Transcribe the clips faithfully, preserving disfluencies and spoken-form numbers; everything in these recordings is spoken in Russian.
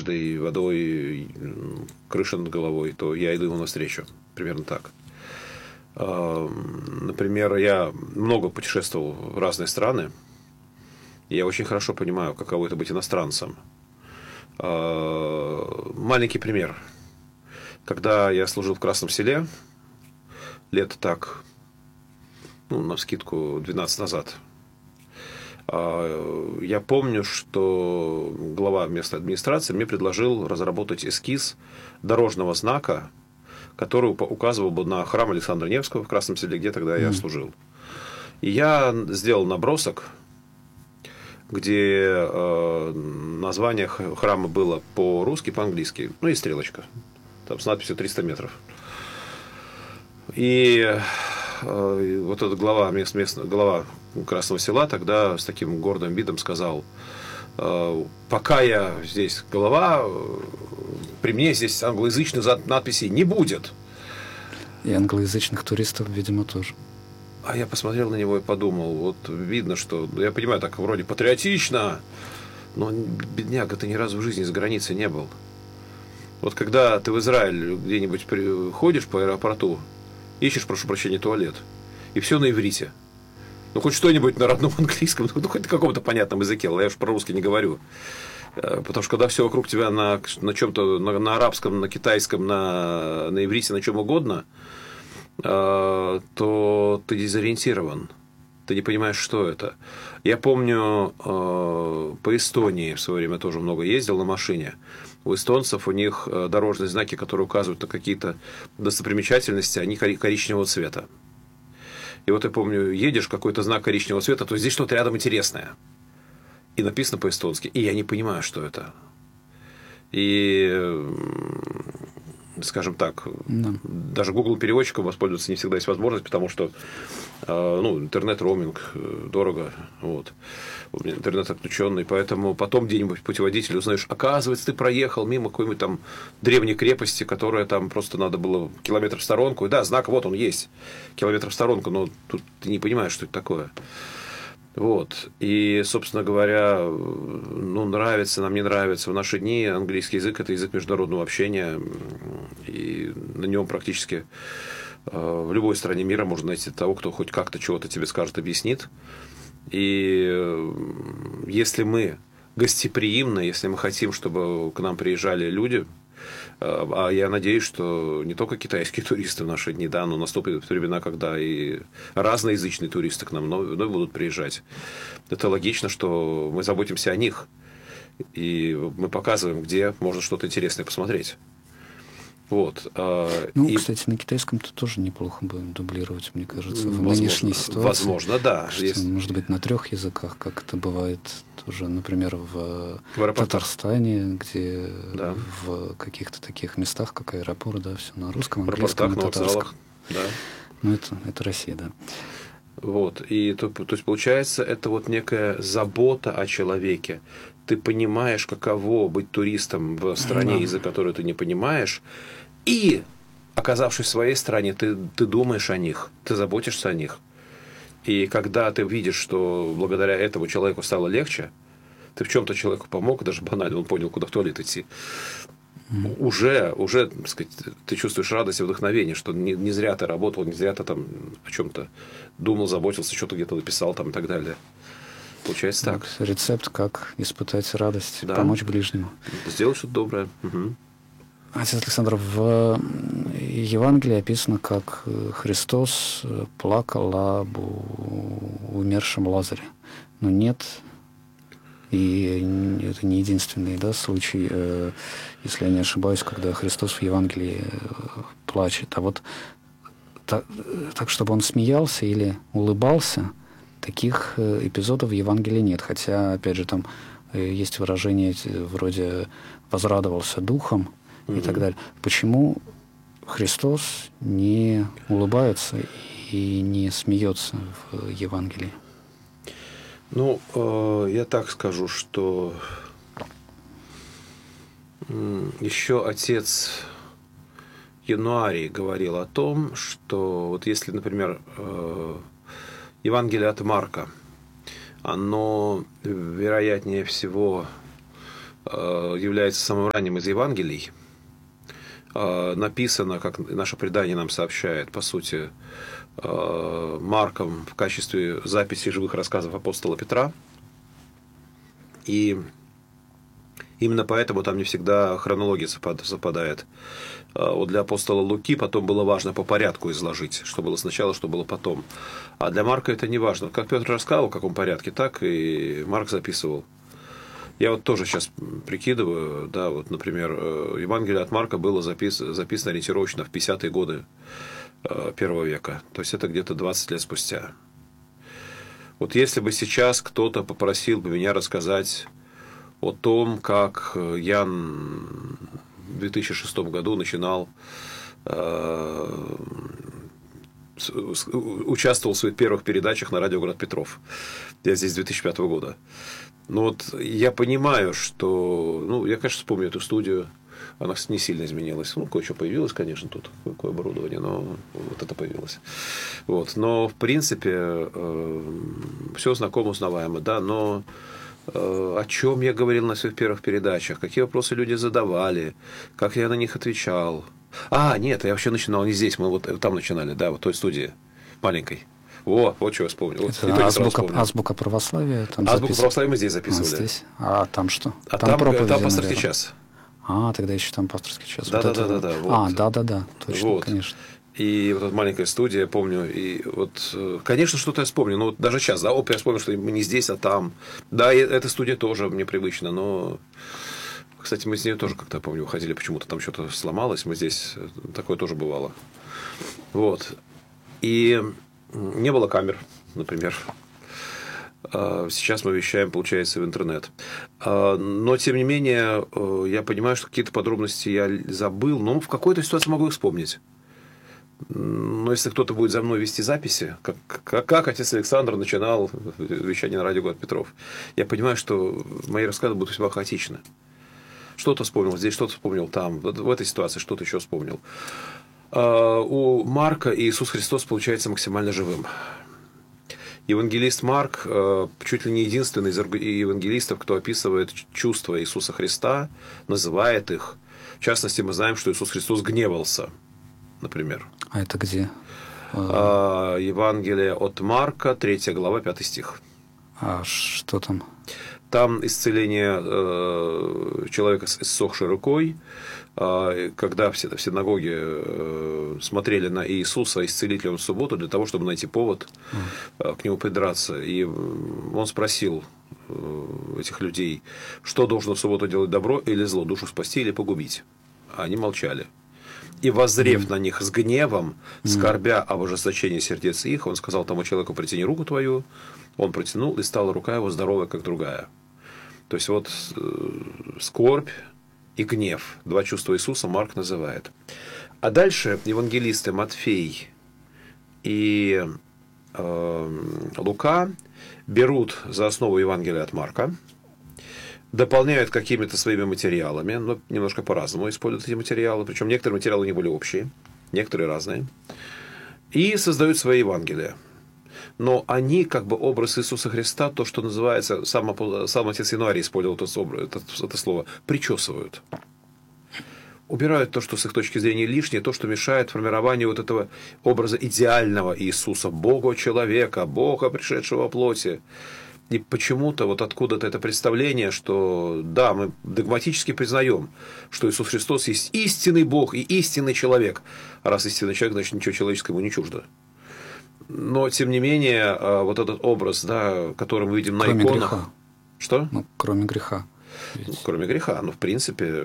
одеждой, водой, крышей над головой, то я иду ему навстречу. Примерно так. Например, я много путешествовал в разные страны, и я очень хорошо понимаю, каково это быть иностранцем. Маленький пример. Когда я служил в Красном Селе, лет так, ну, навскидку, двенадцать назад, я помню, что глава местной администрации мне предложил разработать эскиз дорожного знака, который указывал бы на храм Александра Невского в Красном Селе, где тогда я служил. И я сделал набросок, где э, название храма было по-русски, по-английски, ну и стрелочка, там с надписью триста метров. И э, вот этот глава, мест, мест, глава Красного Села тогда с таким гордым видом сказал: э, пока я здесь глава, при мне здесь англоязычных надписей не будет. И англоязычных туристов, видимо, тоже. А я посмотрел на него и подумал, вот видно, что, я понимаю, так вроде патриотично, но бедняга, ты ни разу в жизни за границей не был. Вот когда ты в Израиль где-нибудь ходишь по аэропорту, ищешь, прошу прощения, туалет, и все на иврите. Ну, хоть что-нибудь на родном английском, ну, хоть на каком-то понятном языке, я уж про-русски не говорю. Потому что когда все вокруг тебя на, на чем-то, на, на арабском, на китайском, на, на иврите, на чем угодно, то ты дезориентирован. Ты не понимаешь, что это. Я помню, по Эстонии в свое время тоже много ездил на машине. У эстонцев у них дорожные знаки, которые указывают на какие-то достопримечательности, они коричневого цвета. И вот я помню, едешь, какой-то знак коричневого цвета, то здесь что-то рядом интересное. И написано по-эстонски. И я не понимаю, что это. И, скажем так, да. Даже Google переводчиком воспользоваться не всегда есть возможность, потому что ну, интернет-роуминг дорого. Вот. У меня интернет отключенный, поэтому потом где-нибудь путеводитель узнаешь, оказывается, ты проехал мимо какой-нибудь там древней крепости, которая там просто надо было километр в сторонку. И да, знак вот он есть, километр в сторонку, но тут ты не понимаешь, что это такое. Вот. И, собственно говоря, ну, нравится нам, не нравится. В наши дни английский язык – это язык международного общения, и на нем практически в любой стране мира можно найти того, кто хоть как-то чего-то тебе скажет, объяснит. И если мы гостеприимны, если мы хотим, чтобы к нам приезжали люди, а я надеюсь, что не только китайские туристы в наши дни, да, но наступят времена, когда и разноязычные туристы к нам вновь будут приезжать. Это логично, что мы заботимся о них, и мы показываем, где можно что-то интересное посмотреть. Вот. Ну, и... кстати, на китайском-то тоже неплохо бы дублировать, мне кажется, в возможно, нынешней ситуации. Возможно, да. Что, есть... Может быть, на трех языках, как это бывает тоже, например, в, в Татарстане, где да. в каких-то таких местах, как аэропорт, да, все на русском, в английском и татарском. Да. Ну, это, это Россия, да. Вот. И то, то есть, получается, это вот некая забота о человеке. Ты понимаешь, каково быть туристом в стране, да. из-за которой ты не понимаешь. И, оказавшись в своей стране, ты, ты думаешь о них, ты заботишься о них. И когда ты видишь, что благодаря этому человеку стало легче, ты в чем-то человеку помог, даже банально, он понял, куда в туалет идти, mm-hmm. уже, уже, так сказать, ты чувствуешь радость и вдохновение, что не, не зря ты работал, не зря ты там о чем-то думал, заботился, что-то где-то написал там и так далее. Получается так. Вот рецепт, как испытать радость, да. помочь ближнему. Сделать что-то доброе. Угу. Отец Александр, в Евангелии описано, как Христос плакал об умершем Лазаре. Но нет, и это не единственный, да, случай, если я не ошибаюсь, когда Христос в Евангелии плачет. А вот так, так чтобы он смеялся или улыбался, таких эпизодов в Евангелии нет. Хотя, опять же, там есть выражение вроде «возрадовался духом», и так далее. Почему Христос не улыбается и не смеется в Евангелии? Ну, э, я так скажу, что еще отец Януарий говорил о том, что вот если, например, э, Евангелие от Марка, оно, вероятнее всего, является самым ранним из Евангелий. Написано, как наше предание нам сообщает, по сути, Марком в качестве записи живых рассказов апостола Петра. И именно поэтому там не всегда хронология совпадает. Вот для апостола Луки потом было важно по порядку изложить, что было сначала, что было потом. А для Марка это не важно. Как Петр рассказывал, в каком порядке, так и Марк записывал. Я вот тоже сейчас прикидываю, да, вот, например, Евангелие от Марка было записано, записано ориентировочно в пятидесятые годы первого века. То есть это где-то двадцать лет спустя. Вот если бы сейчас кто-то попросил бы меня рассказать о том, как Ян в две тысячи шестом году начинал, э, участвовал в своих первых передачах на радио «Град Петров». Я здесь с две тысячи пятого года. Но вот я понимаю, что... Ну, я, конечно, вспомню эту студию. Она не сильно изменилась. Ну, кое-что появилось, конечно, тут какое оборудование, но вот это появилось. Вот. Но, в принципе, э, все знакомо, узнаваемо, да, но... О чем я говорил на своих первых передачах, какие вопросы люди задавали, как я на них отвечал. А, нет, я вообще начинал не здесь, мы вот там начинали, да, вот в той студии маленькой. О, вот что я вспомнил. Вот, азбука, азбука православия. Там азбуку православия мы здесь записывали. А, здесь? А там что? А там, там, там пасторский час. А, тогда еще там пасторский час. Да, вот да, это... да, да, да. Вот. А, да, да, да, точно, вот. Конечно. И вот эта маленькая студия, я помню, и вот, конечно, что-то я вспомню, но вот даже сейчас, да, оп, я вспомнил, что мы не здесь, а там. Да, и эта студия тоже мне привычна, но, кстати, мы с нее тоже как-то, помню, уходили, почему-то там что-то сломалось, мы здесь, такое тоже бывало. Вот. И не было камер, например. Сейчас мы вещаем, получается, в интернет. Но, тем не менее, я понимаю, что какие-то подробности я забыл, но в какой-то ситуации могу их вспомнить. Но если кто-то будет за мной вести записи, как, как, как отец Александр начинал вещание на радио «Град Петров», я понимаю, что мои рассказы будут весьма хаотичны. Что-то вспомнил здесь, что-то вспомнил там, в этой ситуации что-то еще вспомнил. У Марка Иисус Христос получается максимально живым. Евангелист Марк чуть ли не единственный из евангелистов, кто описывает чувства Иисуса Христа, называет их. В частности, мы знаем, что Иисус Христос гневался, например. А это где? Евангелие от Марка, третья глава, пятый стих. А что там? Там исцеление э, человека с иссохшей рукой, э, когда в синагоге э, смотрели на Иисуса, исцелит ли он в субботу, для того, чтобы найти повод э, к нему придраться. И он спросил э, этих людей, что должно в субботу делать, добро или зло, душу спасти или погубить. А они молчали. И, воззрев mm. на них с гневом, скорбя mm. об ожесточении сердец их, он сказал тому человеку: протяни руку твою. Он протянул, и стала рука его здоровая, как другая. То есть, вот э, скорбь и гнев. Два чувства Иисуса Марк называет. А дальше евангелисты Матфей и э, Лука берут за основу Евангелия от Марка, дополняют какими-то своими материалами, но немножко по-разному используют эти материалы. Причем некоторые материалы не были общие, некоторые разные. И создают свои Евангелия. Но они, как бы образ Иисуса Христа, то, что называется, сам, сам отец Януарий использовал это, это, это слово, причесывают. Убирают то, что с их точки зрения лишнее, то, что мешает формированию вот этого образа идеального Иисуса, Бога-человека, Бога, пришедшего во плоти. И почему-то вот откуда-то это представление, что да, мы догматически признаем, что Иисус Христос есть истинный Бог и истинный человек. А раз истинный человек, значит, ничего человеческого не чуждо. Но, тем не менее, вот этот образ, да, который мы видим на кроме иконах... Греха. Что? Ну, кроме греха. Ну, кроме греха. Ну, в принципе,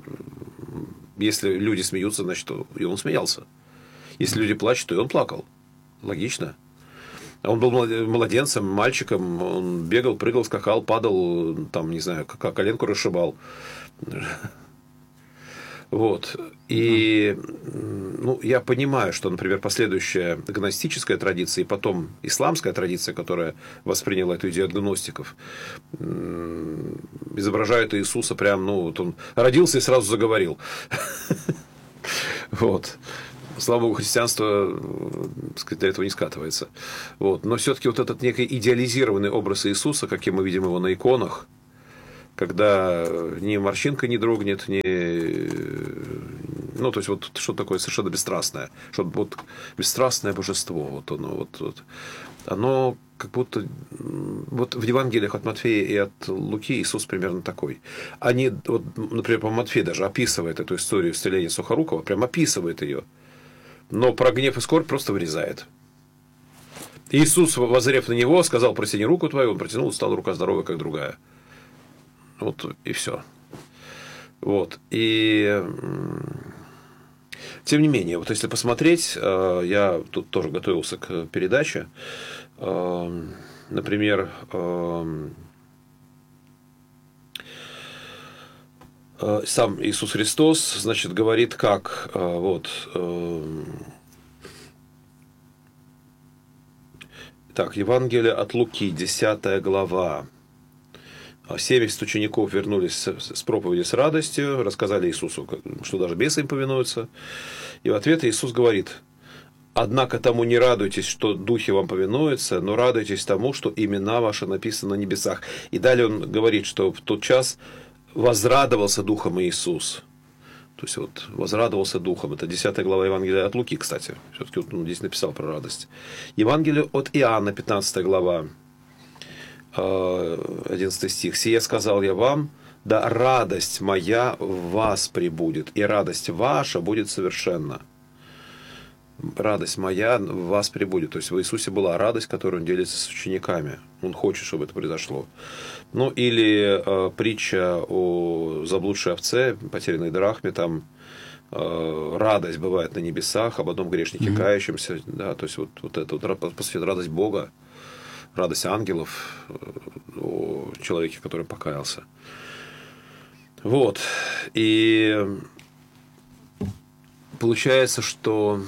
если люди смеются, значит, и он смеялся. Если люди плачут, то и он плакал. Логично. Он был младенцем, мальчиком, он бегал, прыгал, скакал, падал, там, не знаю, как коленку расшибал. Вот. И ну, я понимаю, что, например, последующая гностическая традиция и потом исламская традиция, которая восприняла эту идею от гностиков, изображает Иисуса прям, ну, вот он родился и сразу заговорил. Вот. Слава Богу, христианство, так сказать, для этого не скатывается. Вот. Но все-таки вот этот некий идеализированный образ Иисуса, каким мы видим его на иконах, когда ни морщинка не дрогнет, ни... Ну, то есть, вот что такое совершенно бесстрастное. Что вот бесстрастное божество. Вот оно, вот, вот. Оно как будто... Вот в Евангелиях от Матфея и от Луки Иисус примерно такой. Они, вот, например, по Матфею даже описывает эту историю исцеления Сухорукова, прям описывает ее. Но про гнев и скорбь просто вырезает. Иисус, воззрев на него, сказал: протяни руку твою. Он протянул, стала рука здоровая, как другая. Вот и все. Вот. И тем не менее, вот если посмотреть, я тут тоже готовился к передаче. Например, сам Иисус Христос, значит, говорит, как вот. Так, Евангелие от Луки, десятая глава. семьдесят учеников вернулись с проповеди с радостью, рассказали Иисусу, что даже бесы им повинуются. И в ответ Иисус говорит: однако тому не радуйтесь, что духи вам повинуются, но радуйтесь тому, что имена ваши написаны на небесах. И далее он говорит, что в тот час возрадовался духом Иисус. То есть, вот, возрадовался духом. Это десятая глава Евангелия от Луки, кстати. Все-таки вот он здесь написал про радость. Евангелие от Иоанна, пятнадцатая глава, одиннадцатый стих. «Сие сказал я вам, да радость моя в вас пребудет, и радость ваша будет совершенна». Радость моя в вас пребудет. То есть в Иисусе была радость, которую он делится с учениками. Он хочет, чтобы это произошло. Ну, или э, притча о заблудшей овце, потерянной драхме, там э, радость бывает на небесах, об одном грешнике mm-hmm. кающемся. Да, то есть вот, вот это вот, по сути, радость Бога, радость ангелов о человеке, который покаялся. Вот. И получается, что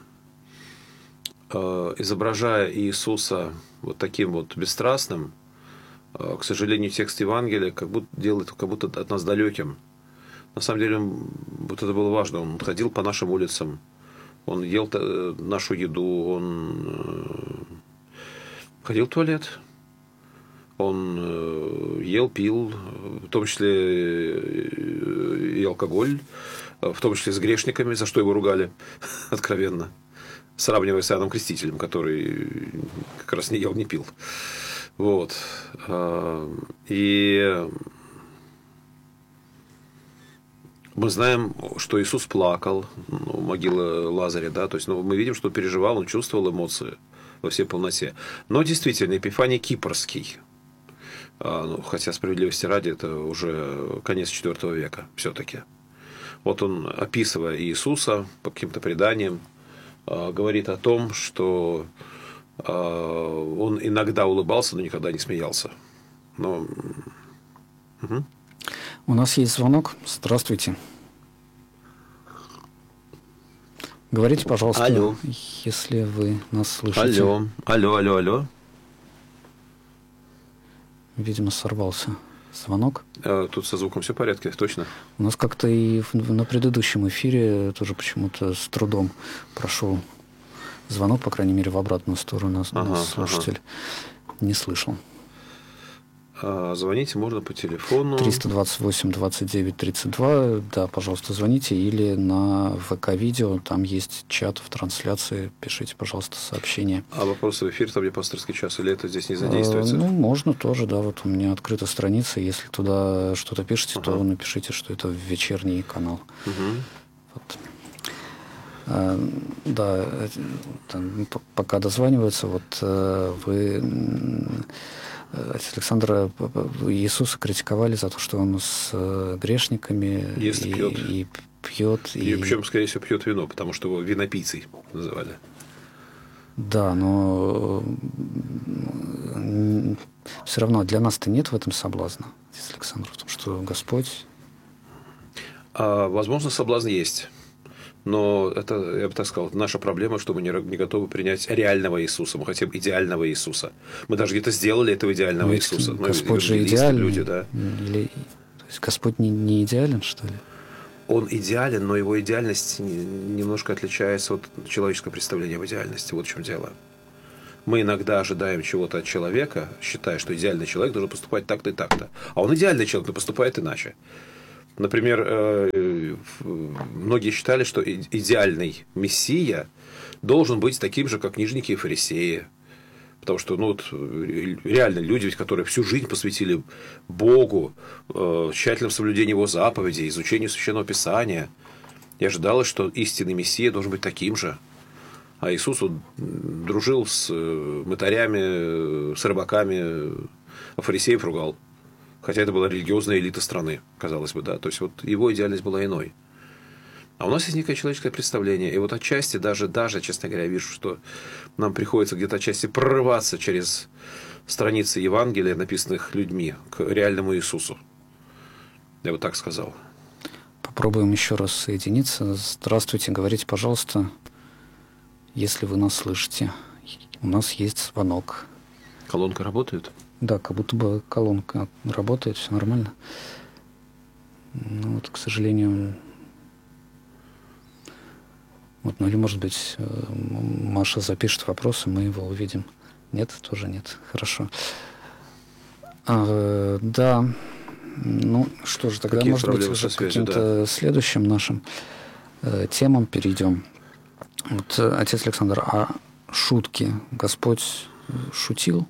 э, изображая Иисуса вот таким вот бесстрастным, э, к сожалению, текст Евангелия как будто делает как будто от нас далеким. На самом деле, вот это было важно. Он ходил по нашим улицам, он ел нашу еду, он ходил в туалет, он ел, пил, в том числе и алкоголь, в том числе с грешниками, за что его ругали откровенно, сравнивая с Иоанном Крестителем, который как раз не ел, не пил. Вот. И мы знаем, что Иисус плакал у могилы Лазаря, да, то есть ну, мы видим, что он переживал, он чувствовал эмоции во всей полноте. Но действительно, Епифаний Кипрский, ну, хотя справедливости ради, это уже конец четвёртого века все-таки. Вот он, описывая Иисуса по каким-то преданиям, говорит о том, что он иногда улыбался, но никогда не смеялся. Но... Угу. У нас есть звонок. Здравствуйте. Говорите, пожалуйста, алло. Если вы нас слышите. Алло, алло, алло, алло. Видимо, сорвался звонок. Тут со звуком все в порядке, точно. У нас как-то и на предыдущем эфире тоже почему-то с трудом прошел звонок, по крайней мере, в обратную сторону нас, ага, нас слушатель ага. не слышал. Звоните можно по телефону. триста двадцать восемь двадцать девять тридцать два. Да, пожалуйста, звоните. Или на ВК-видео. Там есть чат в трансляции. Пишите, пожалуйста, сообщения. А вопросы в эфир, там где пасторский час, или это здесь не задействуется? А, ну, можно тоже, да. Вот у меня открыта страница. Если туда что-то пишете, ага. то напишите, что это вечерний канал. Угу. Вот. А, да, там, пока дозваниваются, вот вы... Александра Иисуса критиковали за то, что он с грешниками ест и, пьет. и пьет. И, и причем, скорее всего, пьет вино, потому что его винопийцей называли. Да, но все равно для нас-то нет в этом соблазна, Александр, в том, что Господь... А, возможно, соблазн есть. Но это, я бы так сказал, наша проблема, что мы не, не готовы принять реального Иисуса. Мы хотим идеального Иисуса. Мы даже где-то сделали этого идеального но Иисуса. Господь же идеальный. Люди, да. Или, то есть Господь не, не идеален, что ли? Он идеален, но его идеальность немножко отличается от человеческого представления об идеальности. Вот в чем дело. мы иногда ожидаем чего-то от человека, считая, что идеальный человек должен поступать так-то и так-то. А он идеальный человек, но поступает иначе. Например, многие считали, что идеальный мессия должен быть таким же, как книжники и фарисеи. Потому что ну, вот, реально люди, которые всю жизнь посвятили Богу, тщательному соблюдению Его заповедей, изучению Священного Писания. И ожидалось, что истинный мессия должен быть таким же. А Иисус вот, дружил с мытарями, с рыбаками, а фарисеев ругал. Хотя это была религиозная элита страны, казалось бы, да. То есть, вот его идеальность была иной. А у нас есть некое человеческое представление. И вот отчасти, даже, даже, честно говоря, я вижу, что нам приходится где-то отчасти прорываться через страницы Евангелия, написанных людьми, к реальному Иисусу. Я бы так сказал. Попробуем еще раз соединиться. Здравствуйте, говорите, пожалуйста, если вы нас слышите. У нас есть звонок. Колонка работает? Да, как будто бы колонка работает, все нормально. Ну вот, к сожалению... Вот, ну или, может быть, Маша запишет вопрос, и мы его увидим. Нет, тоже нет. Хорошо. А, да. Ну, что же, тогда, Какие может быть, уже к каким-то да. следующим нашим э, темам перейдем. Вот, отец Александр, а шутки Господь шутил?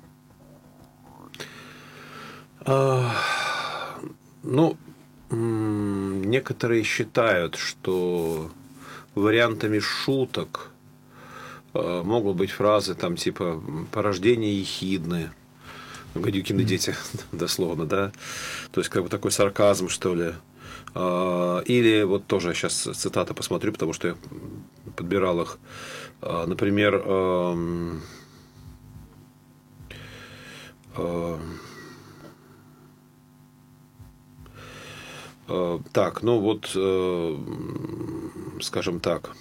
А, ну, некоторые считают, что вариантами шуток э, могут быть фразы там типа «порождение ехидны», «гадюкины дети», дословно, да, то есть как бы такой сарказм, что ли. А, или вот тоже сейчас цитаты посмотрю, потому что я подбирал их. А, например, а, а, а, так, ну вот, а, скажем так,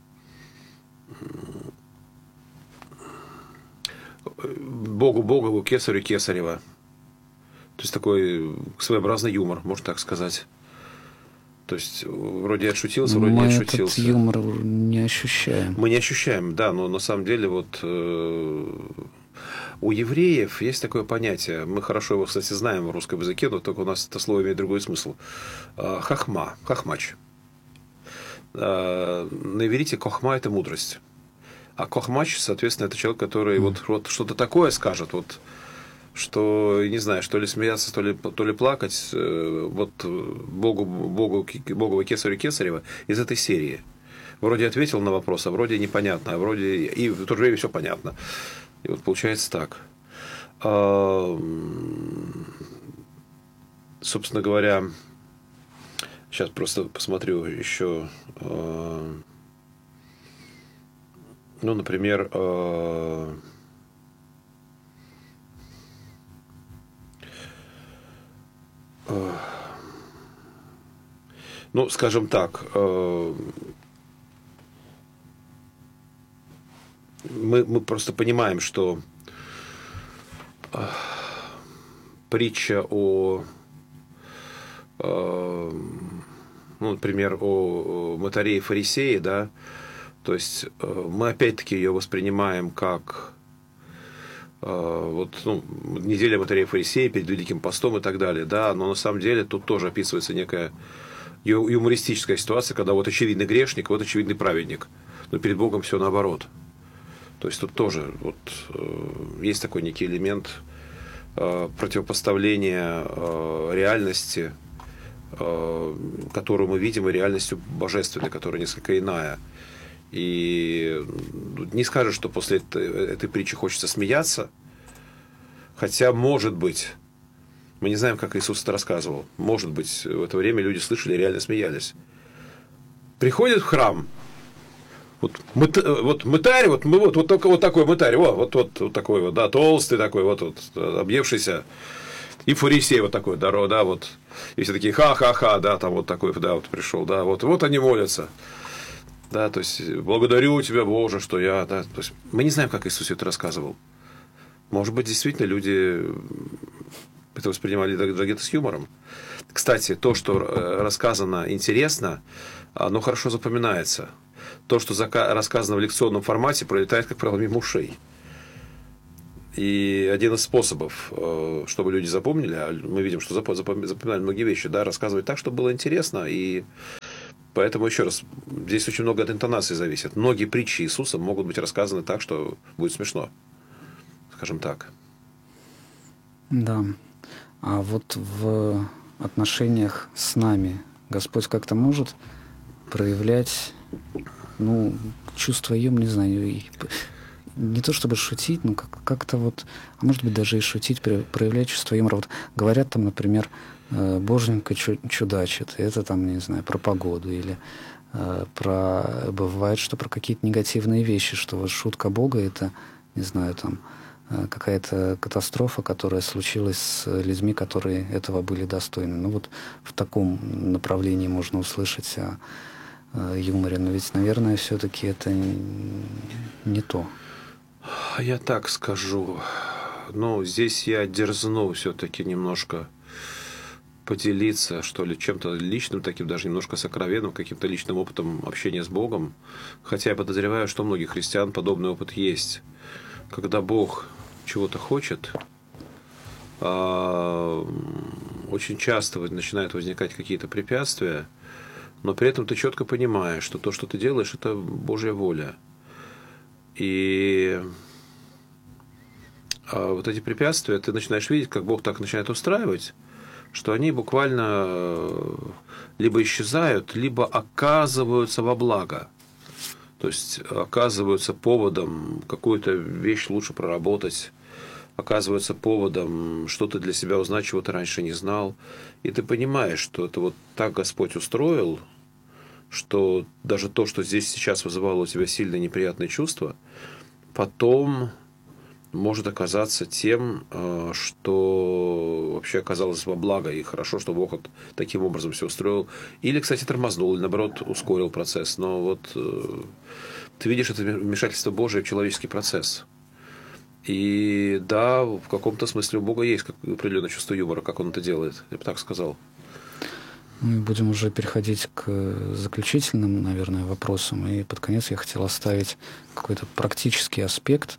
Богу Богову, кесарю кесарева. То есть такой своеобразный юмор, можно так сказать. То есть вроде я отшутился, вроде мы не отшутился. Мы этот юмор не ощущаем. Мы не ощущаем, да, но на самом деле вот э, у евреев есть такое понятие, мы хорошо его, кстати, знаем в русском языке, но только у нас это слово имеет другой смысл. Э, хахма, хахмач. Э, на иврите хохма – это мудрость. А хохмач, соответственно, это человек, который mm. вот, вот что-то такое скажет, вот, что, не знаю, что ли смеяться, то ли, то ли плакать, вот Богу, Богу, Богову кесарю кесарева из этой серии. Вроде ответил на вопрос, а вроде непонятно, а вроде и в то же время все понятно. И вот получается так. А, собственно говоря, сейчас просто посмотрю еще. А, ну, например, а, ну, скажем так, мы, мы просто понимаем, что притча о, ну, например, о мытаре и фарисее, да, то есть мы опять-таки ее воспринимаем как вот, ну, неделя мытаря и фарисея перед Великим постом и так далее, да, но на самом деле тут тоже описывается некая юмористическая ситуация, когда вот очевидный грешник, вот очевидный праведник, но перед Богом все наоборот. То есть тут тоже вот, есть такой некий элемент противопоставления реальности, которую мы видим, и реальностью божественной, которая несколько иная. И не скажешь, что после этой, этой притчи хочется смеяться, хотя, может быть, мы не знаем, как Иисус это рассказывал, может быть, в это время люди слышали и реально смеялись. Приходят в храм, вот, мыт, вот мытарь, вот, вот, вот, вот, вот такой мытарь, вот, вот, вот, вот такой вот, да, толстый такой, вот, вот, объевшийся, и фарисей вот такой, да, да, вот, и все такие, ха-ха-ха, да, там вот такой, да, вот пришел, да, вот, вот они молятся. Да, то есть, благодарю тебя, Боже, что я... Да, то есть, мы не знаем, как Иисус это рассказывал. Может быть, действительно, люди это воспринимали где-то с юмором. Кстати, то, что рассказано интересно, оно хорошо запоминается. То, что рассказано в лекционном формате, пролетает, как правило, мимо ушей. И один из способов, чтобы люди запомнили, а мы видим, что запоминали многие вещи, да, рассказывать так, чтобы было интересно. И поэтому, еще раз, здесь очень много от интонации зависит. Многие притчи Иисуса могут быть рассказаны так, что будет смешно. Скажем так. Да. А вот в отношениях с нами Господь как-то может проявлять, ну, чувство юмора, не знаю, не то чтобы шутить, но как- как-то вот, а может быть даже и шутить, проявлять чувство юмора. Вот говорят там, например, боженька чудачит, это там, не знаю, про погоду, или э, про... Бывает, что про какие-то негативные вещи, что вот шутка Бога — это, не знаю, там, какая-то катастрофа, которая случилась с людьми, которые этого были достойны. Ну вот в таком направлении можно услышать о, о юморе. Но ведь, наверное, все-таки это не то. Я так скажу. Ну, здесь я дерзну все-таки немножко поделиться, что ли, чем-то личным, таким даже немножко сокровенным, каким-то личным опытом общения с Богом. Хотя я подозреваю, что у многих христиан подобный опыт есть. Когда Бог чего-то хочет, очень часто начинают возникать какие-то препятствия, но при этом ты четко понимаешь, что то, что ты делаешь, это Божья воля. И вот эти препятствия ты начинаешь видеть, как Бог так начинает устраивать, что они буквально либо исчезают, либо оказываются во благо. То есть оказываются поводом какую-то вещь лучше проработать, оказывается поводом что-то для себя узнать, чего ты раньше не знал. И ты понимаешь, что это вот так Господь устроил, что даже то, что здесь сейчас вызывало у тебя сильные неприятные чувства, потом может оказаться тем, что вообще оказалось во благо, и хорошо, что Бог вот таким образом все устроил. Или, кстати, тормознул, или, наоборот, ускорил процесс. Но вот ты видишь это вмешательство Божие в человеческий процесс. И да, в каком-то смысле у Бога есть определенное чувство юмора, как Он это делает. Я бы так сказал. Мы будем уже переходить к заключительным, наверное, вопросам. И под конец я хотел оставить какой-то практический аспект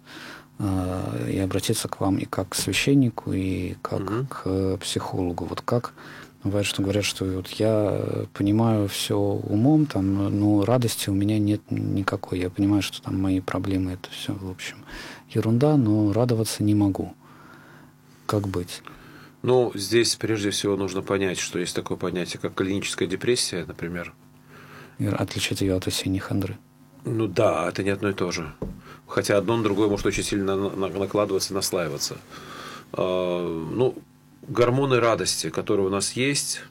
и обратиться к вам и как к священнику, и как угу. к психологу. Вот как бывает, что говорят, что вот я понимаю все умом, там, но радости у меня нет никакой. Я понимаю, что там мои проблемы — это все, в общем, ерунда, но радоваться не могу. Как быть? Ну, здесь прежде всего нужно понять, что есть такое понятие, как клиническая депрессия, например. И отличать ее от осенней хандры. Ну да, это не одно и то же. Хотя одно на другое может очень сильно накладываться и наслаиваться. Ну, гормоны радости, которые у нас есть,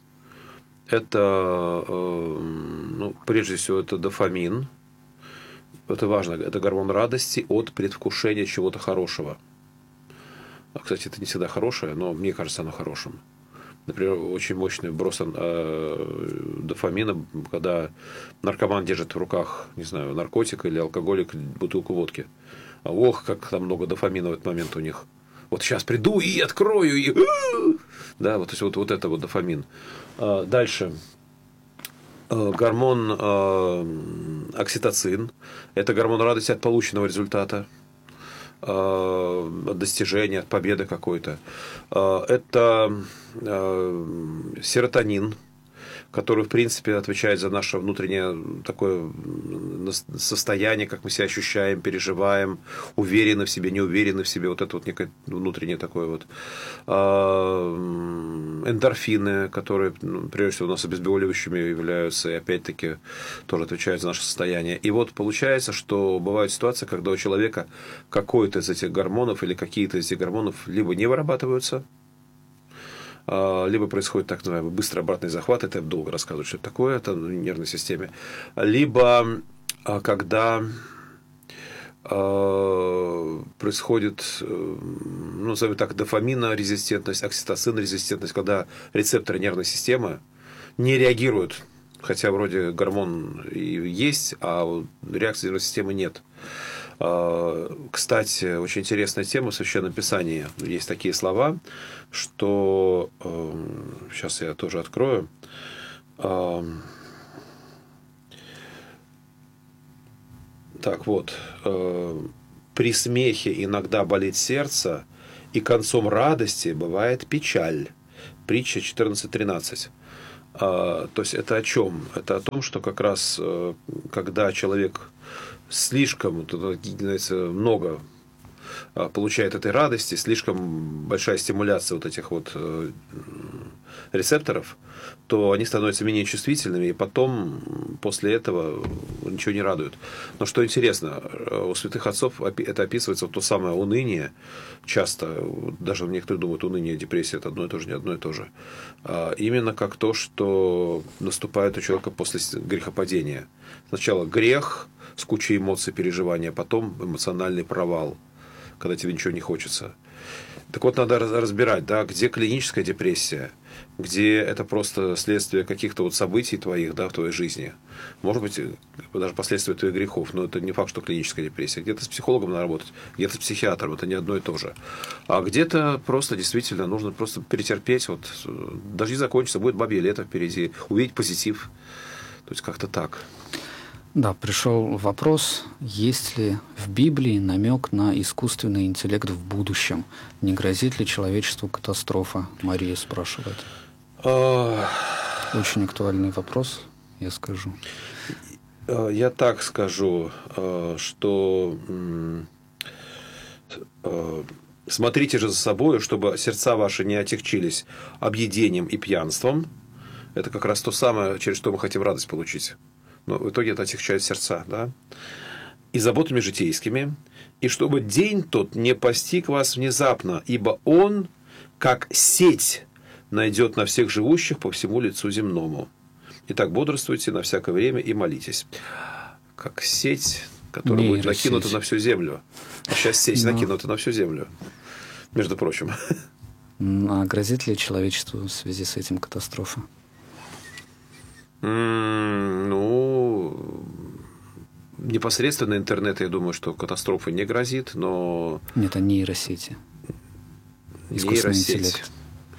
это, ну, прежде всего, это дофамин. Это важно. Это гормон радости от предвкушения чего-то хорошего. Кстати, это не всегда хорошее, но мне кажется, оно хорошим. Например, очень мощный вброс дофамина, когда наркоман держит в руках, не знаю, наркотик или алкоголик, бутылку водки. А ох, как там много дофамина в этот момент у них. Вот сейчас приду и открою, и... Да, вот, то есть вот, вот это вот дофамин. Дальше. Гормон окситоцин. Это гормон радости от полученного результата, от достижения, от победы какой-то. Это серотонин, который, в принципе, отвечает за наше внутреннее такое состояние, как мы себя ощущаем, переживаем, уверены в себе, не уверены в себе, вот это вот некое внутреннее такое вот. Эндорфины, которые, ну, прежде всего, у нас обезболивающими являются, и опять-таки тоже отвечают за наше состояние. И вот получается, что бывают ситуации, когда у человека какой-то из этих гормонов или какие-то из этих гормонов либо не вырабатываются, либо происходит так называемый быстрый обратный захват, это я долго рассказываю, что это такое, это в нервной системе, либо когда происходит, ну, назовем так, дофаминорезистентность, окситоцинорезистентность, когда рецепторы нервной системы не реагируют, хотя вроде гормон и есть, а реакции нервной системы нет. Кстати, очень интересная тема в Священном Писании. Есть такие слова, что... Сейчас я тоже открою. Так вот. при смехе иногда болит сердце, и концом радости бывает печаль. Притча четырнадцать тринадцать. То есть это о чем? Это о том, что как раз когда человек слишком много получает этой радости, слишком большая стимуляция вот этих вот рецепторов, то они становятся менее чувствительными, и потом после этого ничего не радует. Но что интересно, у святых отцов это описывается вот то самое уныние, часто, даже некоторые думают, уныние и депрессия это одно и то же, не одно и то же, а именно как то, что наступает у человека после грехопадения. Сначала грех с кучей эмоций, переживания, потом эмоциональный провал, когда тебе ничего не хочется. Так вот, надо разбирать, да, где клиническая депрессия, где это просто следствие каких-то вот событий твоих, да, в твоей жизни. Может быть, даже последствия твоих грехов, но это не факт, что клиническая депрессия. Где-то с психологом надо работать, где-то с психиатром, это не одно и то же. А где-то просто действительно нужно просто перетерпеть, вот, дожди закончатся, будет бабье лето впереди, увидеть позитив. То есть, как-то так. Да, пришел вопрос, есть ли в Библии намек на искусственный интеллект в будущем? Не грозит ли человечеству катастрофа? Мария спрашивает. Очень актуальный вопрос, я скажу. Я так скажу, что смотрите же за собой, чтобы сердца ваши не отягчились объедением и пьянством. Это как раз то самое, через что мы хотим радость получить. Но в итоге это отягчает сердца, да? И заботами житейскими, и чтобы день тот не постиг вас внезапно, ибо он, как сеть, найдет на всех живущих по всему лицу земному. Итак, бодрствуйте на всякое время и молитесь. Как сеть, которая будет накинута на всю землю. А сейчас сеть Но... накинута на всю землю, между прочим. А грозит ли человечеству в связи с этим катастрофа? Ну, непосредственно интернет, я думаю, что катастрофа не грозит, но... Нет, а нейросети. Искусственный интеллект.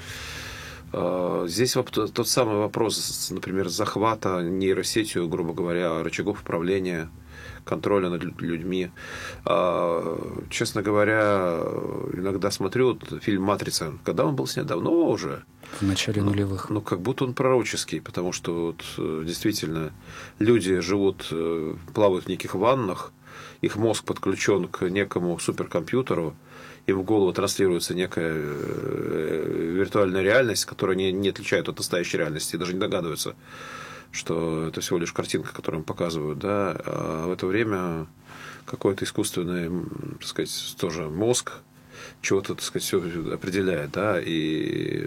Здесь тот самый вопрос, например, захвата нейросетью, грубо говоря, рычагов управления, контроля над людьми. Честно говоря, иногда смотрю фильм «Матрица», когда он был снят давно уже. В начале нулевых. Ну, как будто он пророческий, потому что вот, действительно люди живут, плавают в неких ваннах, их мозг подключен к некому суперкомпьютеру, им в голову транслируется некая виртуальная реальность, которая не, не отличает от настоящей реальности, и даже не догадываются, что это всего лишь картинка, которую им показывают, да, а в это время какой-то искусственный, так сказать, тоже мозг чего-то, так сказать, все определяет, да, и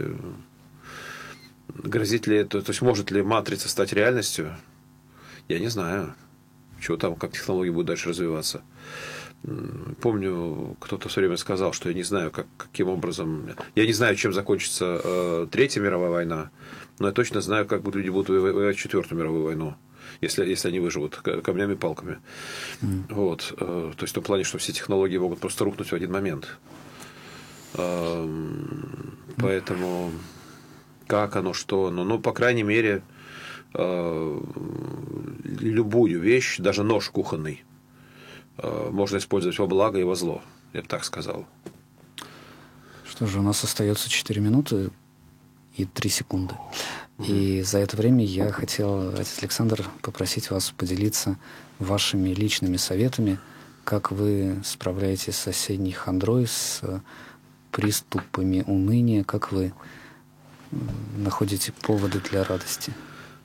грозит ли это, то есть может ли матрица стать реальностью, я не знаю, чего там, как технологии будут дальше развиваться. Помню, кто-то все время сказал, что я не знаю, как, каким образом... Я не знаю, чем закончится э, Третья мировая война, но я точно знаю, как люди будут воевать Четвертую мировую войну, если, если они выживут камнями и палками. Mm. Вот. Э, то есть в том плане, что все технологии могут просто рухнуть в один момент. Э, поэтому как оно, что оно... Ну, по крайней мере, э, любую вещь, даже нож кухонный, можно использовать во благо и во зло, я бы так сказал. Что же, у нас остается четыре минуты и три секунды. Mm-hmm. И за это время я хотел, отец Александр, попросить вас поделиться вашими личными советами, как вы справляетесь с осенней хандрой, с приступами уныния, как вы находите поводы для радости.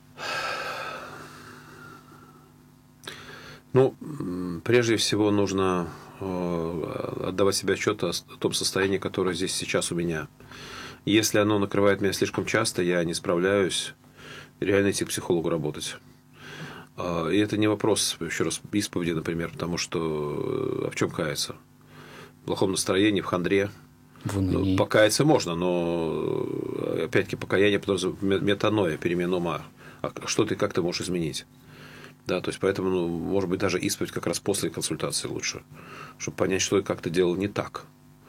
Ну, прежде всего нужно отдавать себе отчет о том состоянии, которое здесь сейчас у меня. Если оно накрывает меня слишком часто, я не справляюсь, реально идти к психологу работать. И это не вопрос, еще раз, исповеди, например, потому что а в чем каяться? В плохом настроении, в хандре. В ну, покаяться можно, но опять-таки покаяние подразумевает метаноя, перемена ума. А что ты, как ты можешь изменить? Да, то есть, поэтому, ну, может быть, даже исповедь как раз после консультации лучше, чтобы понять, что и как ты делал не так,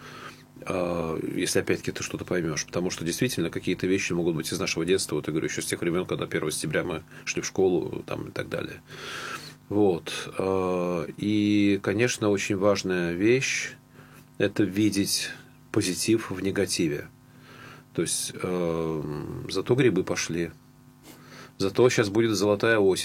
если, опять-таки, ты что-то поймешь. Потому что, действительно, какие-то вещи могут быть из нашего детства, вот я говорю, еще с тех времен, когда первого сентября мы шли в школу там, и так далее. Вот. И, конечно, очень важная вещь – это видеть позитив в негативе. То есть, зато грибы пошли, зато сейчас будет золотая осень.